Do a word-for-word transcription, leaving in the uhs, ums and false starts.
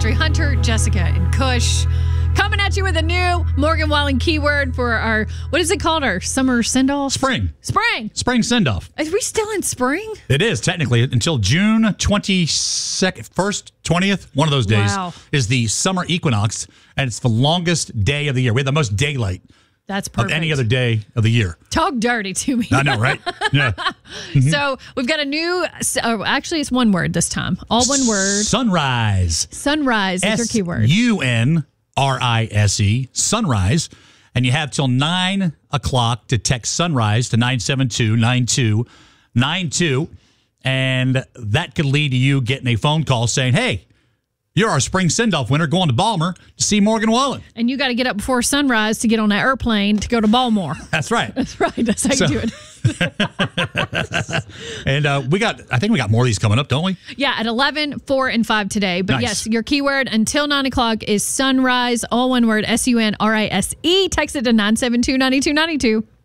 Audrey Hunter, Jessica, and Kush. Coming at you with a new Morgan Wallen keyword for our, what is it called? Our summer send-off? Spring. Spring. Spring send-off. Are we still in spring? It is, technically, until June twenty-second, first, twentieth, one of those days Wow. is the summer equinox, and it's the longest day of the year. We have the most daylight That's perfect. of any other day of the year. Talk dirty to me. I know, right? Yeah. So we've got a new, oh, actually it's one word this time. All one word. Sunrise. Sunrise is your keyword. S U N R I S E, sunrise. And you have till nine o'clock to text sunrise to nine seven two, nine two nine two. And that could lead to you getting a phone call saying, hey, you're our spring send-off winner going to Balmer to see Morgan Wallen. And you got to get up before sunrise to get on that airplane to go to Baltimore. That's right. That's right. That's how So- you do it. And uh, we got, I think we got more of these coming up, don't we? Yeah, at eleven, four, and five today. But Nice. yes, your keyword until nine o'clock is sunrise, all one word, S U N R I S E. Text it to nine seven two, nine two nine two.